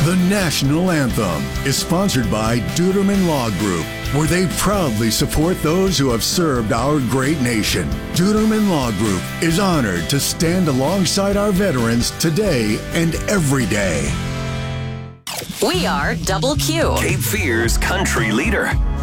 The national anthem is sponsored by Duderman Law Group, where they proudly support those who have served our great nation. Duderman Law Group is honored to stand alongside our veterans today and every day. We are Double Q. Cape Fear's country leader.